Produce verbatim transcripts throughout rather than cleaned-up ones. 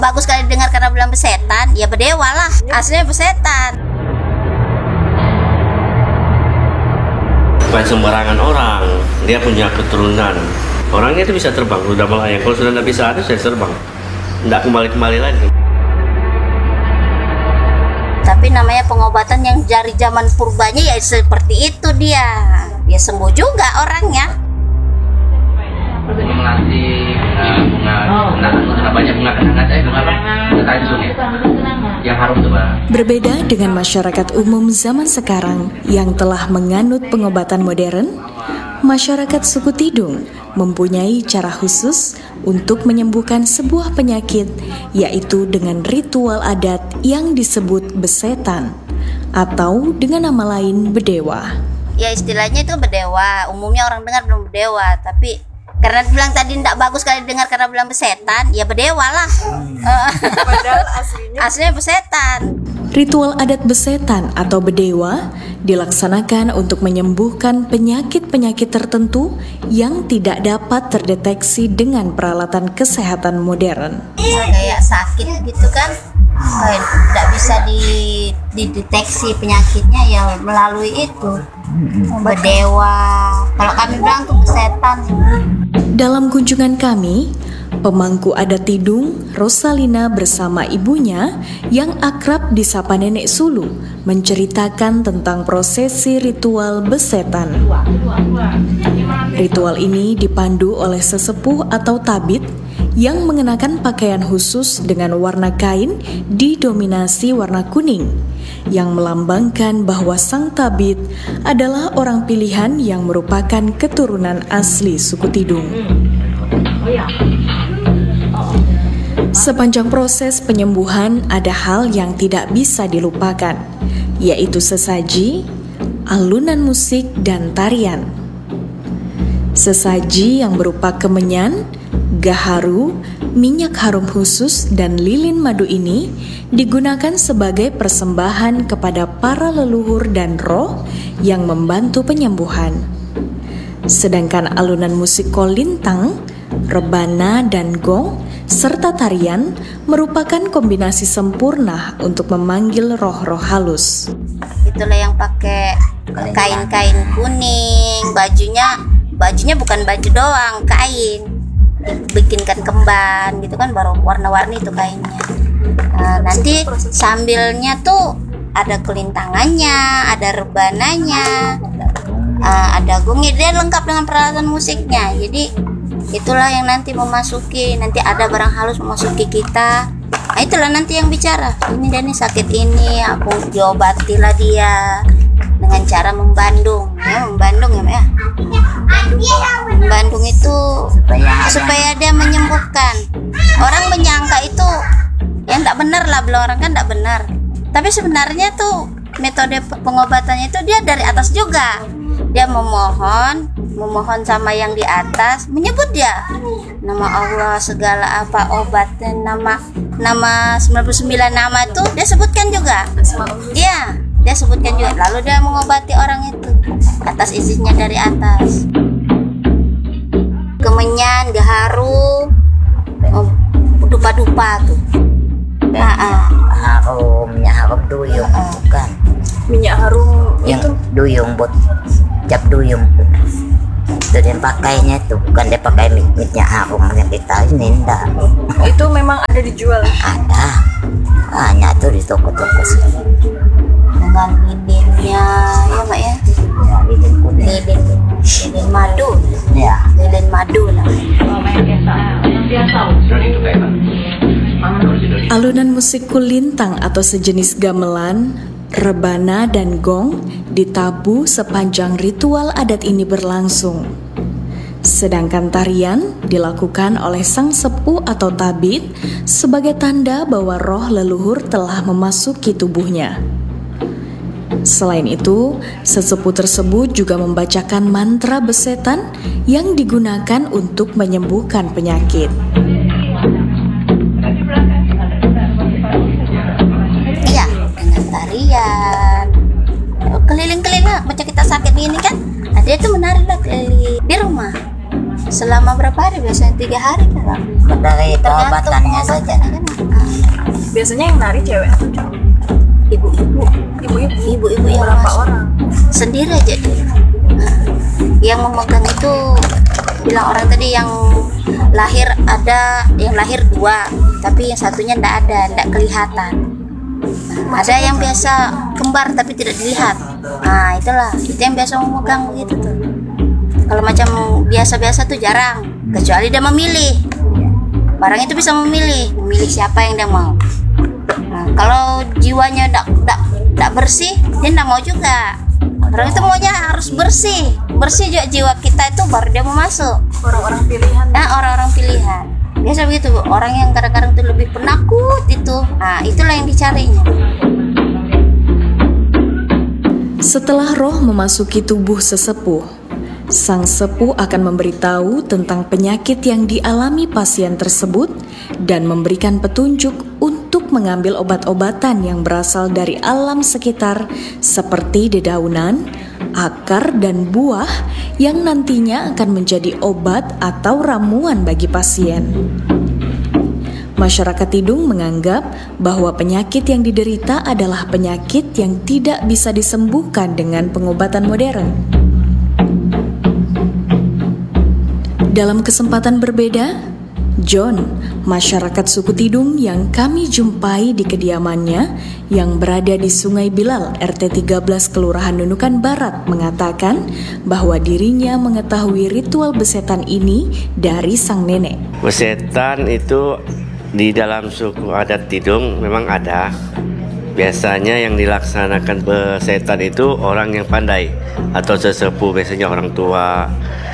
Bagus kali dengar karena bilang besetan, ya berdewa lah, aslinya besetan. Bukan sembarangan orang, dia punya keturunan. Orangnya itu bisa terbang, sudah melayang. Kalau sudah tidak bisa ada, saya terbang. Tidak kembali-kembali lagi. Tapi namanya pengobatan yang dari zaman purbanya ya seperti itu dia. Ya sembuh juga orangnya. Jadi melatih bunga, bunga, bunga banyak bunga kenangan saya, bunga apa? Bunga tanjung ya, yang harum tuh Bang. Berbeda dengan masyarakat umum zaman sekarang yang telah menganut pengobatan modern, masyarakat suku Tidung mempunyai cara khusus untuk menyembuhkan sebuah penyakit, yaitu dengan ritual adat yang disebut besetan atau dengan nama lain bedewa. Ya istilahnya itu bedewa, umumnya orang dengar belum bedewa, tapi karena bilang tadi tidak bagus kali dengar karena bilang besetan, ya berdewa lah. Hmm. Padahal aslinya aslinya besetan. Ritual adat besetan atau bedewa dilaksanakan untuk menyembuhkan penyakit-penyakit tertentu yang tidak dapat terdeteksi dengan peralatan kesehatan modern. Kayak sakit gitu kan, kayak tidak bisa dideteksi penyakitnya ya melalui itu bedewa. Kalau kami bilang tuh besetan. Dalam kunjungan kami, pemangku adat Tidung, Rosalina bersama ibunya yang akrab disapa Nenek Sulu menceritakan tentang prosesi ritual besetan. Ritual ini dipandu oleh sesepuh atau tabib yang mengenakan pakaian khusus dengan warna kain didominasi warna kuning, yang melambangkan bahwa sang tabib adalah orang pilihan yang merupakan keturunan asli suku Tidung. Sepanjang proses penyembuhan ada hal yang tidak bisa dilupakan, yaitu sesaji, alunan musik, dan tarian. Sesaji yang berupa kemenyan, gaharu, minyak harum khusus, dan lilin madu ini digunakan sebagai persembahan kepada para leluhur dan roh yang membantu penyembuhan. Sedangkan alunan musik kolintang, rebana, dan gong, serta tarian merupakan kombinasi sempurna untuk memanggil roh-roh halus. Itulah yang pakai kain-kain kuning, bajunya bajunya bukan baju doang, kain. Dibikinkan kemban gitu kan, baru warna-warni itu kainnya. Nah, nanti sambilnya tuh ada kelintangannya, ada rebananya, uh, ada gongnya, dia lengkap dengan peralatan musiknya. Jadi itulah yang nanti memasuki, nanti ada barang halus memasuki kita. Nah itulah nanti yang bicara, ini dan ini sakit ini, aku diobatilah dia dengan cara membandung, ya, membandung ya, ya. Membandung itu supaya, supaya dia menyembuhkan. Orang menyangka itu yang tak benar lah, belum orang kan tak benar. Tapi sebenarnya tuh metode pengobatannya itu dia dari atas juga. Dia memohon, memohon sama yang di atas, menyebut dia nama Allah, segala apa obatnya, nama nama sembilan puluh sembilan nama itu dia sebutkan juga. Iya, dia sebutkan juga. Lalu dia mengobati orang itu atas izinnya dari atas. Kemenyan, gaharu, dupa-dupa tuh. Nah, harum, minyak harum duyung uh, bukan. Minyak harum yang itu duyung buat cap duyung tuh. Itu dia pakainya tuh, bukan dia pakai minyak harum yang kita ini enggak. Itu memang ada dijual. Ada, banyak tuh di toko-toko sih. Dengan lilinnya, ya mbak ya. Ya, lilin kuning. Lilin, lilin madu. Ya. Lilin madu namanya. Alunan musik kulintang atau sejenis gamelan, rebana, dan gong ditabuh sepanjang ritual adat ini berlangsung. Sedangkan tarian dilakukan oleh sang sepuh atau tabib sebagai tanda bahwa roh leluhur telah memasuki tubuhnya. Selain itu, sesepuh tersebut juga membacakan mantra besetan yang digunakan untuk menyembuhkan penyakit. Iya, dengan tarian, keliling-keliling macam kita sakit ini kan, nah dia tuh menari lah keliling di rumah. Selama berapa hari? Biasanya tiga hari kan? Dari pengobatannya saja. Kan? Biasanya yang nari cewek atau cowok? Ibu-ibu, Ibu-ibu. ibu-ibu yang Berapa masuk. orang? Sendiri aja dia. Yang memegang itu bilang orang tadi yang lahir ada, yang lahir dua, tapi yang satunya ndak ada, ndak kelihatan. Ada yang biasa kembar tapi tidak dilihat. Nah itulah, itu yang biasa memegang begitu tuh. Kalau macam biasa-biasa tuh jarang, kecuali dia memilih. Barang itu bisa memilih, memilih siapa yang dia mau. Nah, kalau jiwanya ndak ndak ndak bersih, dia ndak mau juga. Orang itu maunya harus bersih, bersih juga jiwa kita itu baru dia mau masuk. Orang-orang pilihan. Nah, orang-orang pilihan. Biasa begitu, orang yang kadang-kadang tuh lebih penakut itu. Nah, itulah yang dicarinya. Setelah roh memasuki tubuh sesepuh, sang sepuh akan memberitahu tentang penyakit yang dialami pasien tersebut dan memberikan petunjuk untuk mengambil obat-obatan yang berasal dari alam sekitar seperti dedaunan, akar, dan buah yang nantinya akan menjadi obat atau ramuan bagi pasien. Masyarakat Tidung menganggap bahwa penyakit yang diderita adalah penyakit yang tidak bisa disembuhkan dengan pengobatan modern. Dalam kesempatan berbeda, John, masyarakat suku Tidung yang kami jumpai di kediamannya yang berada di Sungai Bilal, R T tiga belas Kelurahan Nunukan Barat, mengatakan bahwa dirinya mengetahui ritual besetan ini dari sang nenek. Besetan itu di dalam suku adat Tidung memang ada. Biasanya yang dilaksanakan besetan itu orang yang pandai atau sesepuh, biasanya orang tua.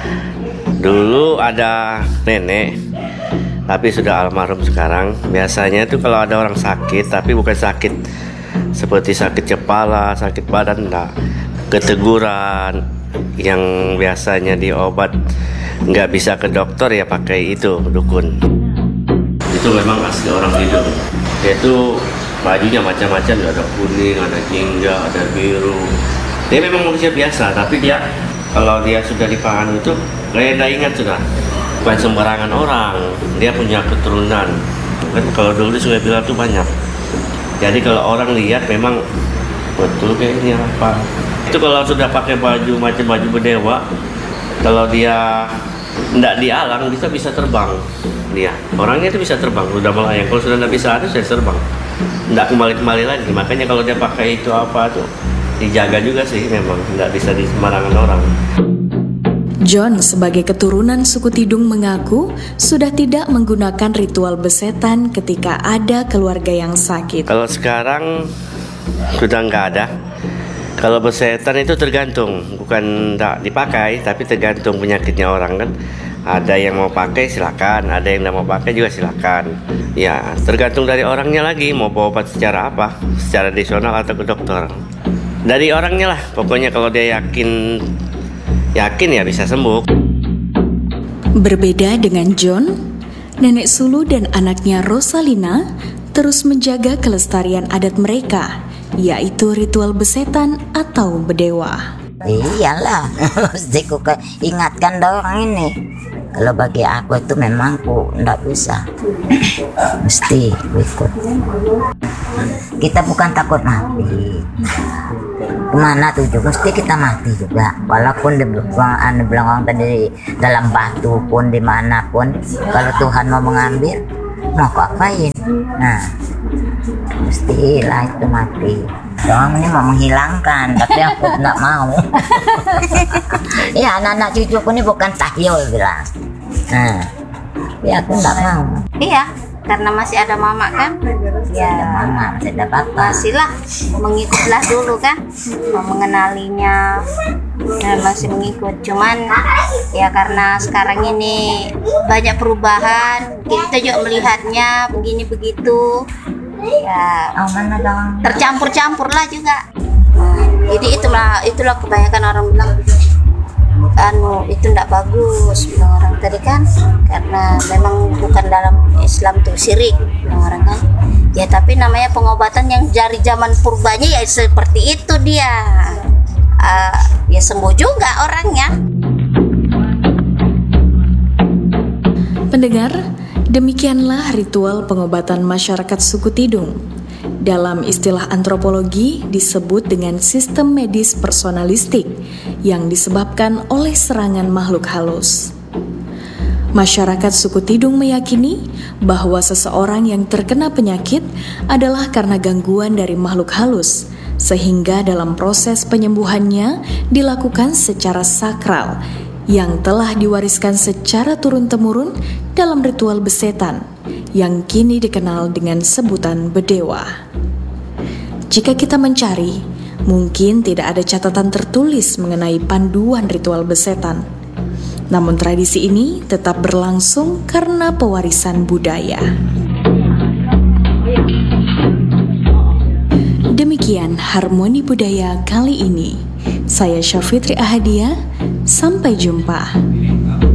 Dulu ada nenek, tapi sudah almarhum sekarang. Biasanya itu kalau ada orang sakit, tapi bukan sakit seperti sakit kepala, sakit badan, enggak. Keteguran yang biasanya diobat nggak bisa ke dokter, ya pakai itu dukun. Itu memang asli orang Tidung. Dia itu bajunya macam-macam, ada kuning, ada jingga, ada biru. Dia memang manusia biasa, tapi dia kalau dia sudah dipangan itu kayak dah ingat sudah, bukan sembarangan orang. Dia punya keturunan. Kan kalau dulu di Sungai Bilal itu banyak. Jadi kalau orang lihat memang betul kayak ini apa. Itu kalau sudah pakai baju macam baju berdewa, kalau dia tidak dialang bisa bisa terbang. Dia orangnya itu bisa terbang, sudah melayang. Kalau sudah tidak bisa harus saya terbang, tidak kembali kembali lagi. Makanya kalau dia pakai itu apa tuh dijaga juga sih, memang tidak bisa di sembarangan orang. John sebagai keturunan suku Tidung mengaku sudah tidak menggunakan ritual besetan ketika ada keluarga yang sakit. Kalau sekarang sudah nggak ada. Kalau besetan itu tergantung, bukan tidak dipakai, tapi tergantung penyakitnya orang kan. Ada yang mau pakai silakan, ada yang tidak mau pakai juga silakan. Ya tergantung dari orangnya lagi mau bawa obat secara apa, secara tradisional atau ke dokter. Dari orangnya lah, pokoknya kalau dia yakin yakin ya bisa sembuh. Berbeda dengan John, nenek sulung dan anaknya Rosalina terus menjaga kelestarian adat mereka, yaitu ritual besetan atau bedewa. Iyalah, mesti ku ke- ingatkan orang ini. Kalau bagi aku itu memang ku ndak bisa, mesti ku ikut. Kita bukan takut mati. Kemana tujuh mesti kita mati juga. Walaupun di belakang belakang tadi dalam batu pun dimanapun, kalau Tuhan mau mengambil, mau kok apain? Nah, mestilah itu mati. Orang ini mau menghilangkan, tapi aku tidak mau. Ya anak-anak cucuku ini bukan tahyul bilang. Nah, ya aku tidak mau. Iya, karena masih ada mama kan. Ada Ya, mama, masih ada papa. masihlah mengikutlah dulu kan, mau mengenalinya. Dan masih mengikut, cuman ya karena sekarang ini banyak perubahan, kita juga melihatnya begini begitu, ya Oh mana dong? tercampur-campur lah juga. Nah, jadi itulah itulah kebanyakan orang bilang anu itu tidak bagus, bilang orang tadi kan, karena memang bukan dalam Islam tuh syirik, bilang orang kan. Ya tapi namanya pengobatan yang dari zaman purbanya ya seperti itu dia. Uh, ya sembuh juga orangnya. Pendengar, Demikianlah ritual pengobatan masyarakat suku Tidung. Dalam istilah antropologi disebut dengan sistem medis personalistik yang disebabkan oleh serangan makhluk halus. Masyarakat suku Tidung meyakini bahwa seseorang yang terkena penyakit adalah karena gangguan dari makhluk halus, sehingga dalam proses penyembuhannya dilakukan secara sakral yang telah diwariskan secara turun-temurun dalam ritual besetan yang kini dikenal dengan sebutan bedewa. Jika kita mencari, mungkin tidak ada catatan tertulis mengenai panduan ritual besetan. Namun tradisi ini tetap berlangsung karena pewarisan budaya. Demikian Harmoni Budaya kali ini. Saya Syafitri Ahadia, sampai jumpa.